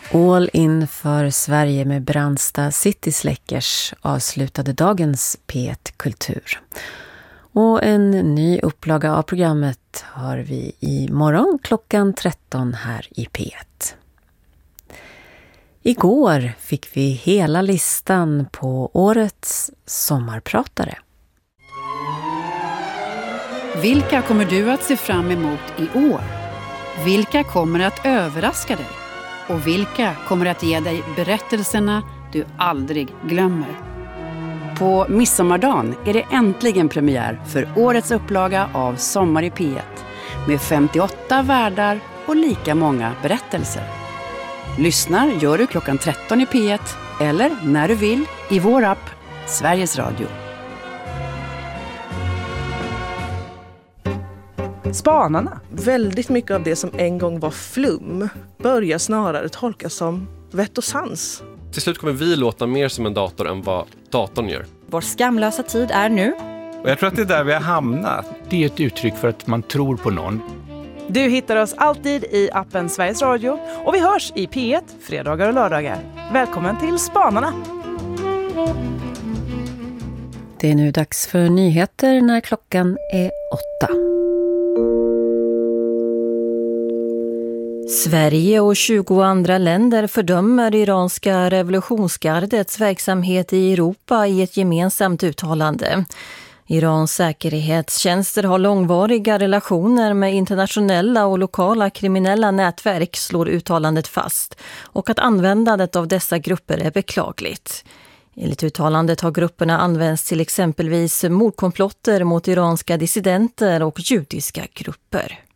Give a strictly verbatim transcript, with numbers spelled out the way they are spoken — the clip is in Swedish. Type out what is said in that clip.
All in för Sverige med Brandsta City Släckers avslutade dagens P ett Kultur. Och en ny upplaga av programmet har vi i morgon klockan tretton här i P ett. Igår fick vi hela listan på årets sommarpratare. Vilka kommer du att se fram emot i år? Vilka kommer att överraska dig? Och vilka kommer att ge dig berättelserna du aldrig glömmer? På midsommardagen är det äntligen premiär för årets upplaga av Sommar i P ett med femtioåtta värdar och lika många berättelser. Lyssnar gör du klockan tretton i P ett eller när du vill i vår app Sveriges Radio. Spanarna. Väldigt mycket av det som en gång var flum börjar snarare tolkas som vett och sans. Till slut kommer vi låta mer som en dator än vad datorn gör. Vår skamlösa tid är nu. Och jag tror att det är där vi har hamnat. Det är ett uttryck för att man tror på någon. Du hittar oss alltid i appen Sveriges Radio och vi hörs i P ett fredagar och lördagar. Välkommen till Spanarna! Det är nu dags för nyheter när klockan är åtta. Sverige och tjugo andra länder fördömer iranska revolutionsgardets verksamhet i Europa i ett gemensamt uttalande. Irans säkerhetstjänster har långvariga relationer med internationella och lokala kriminella nätverk, slår uttalandet fast, och att användandet av dessa grupper är beklagligt. Enligt uttalandet har grupperna använts till exempelvis mordkomplotter mot iranska dissidenter och judiska grupper.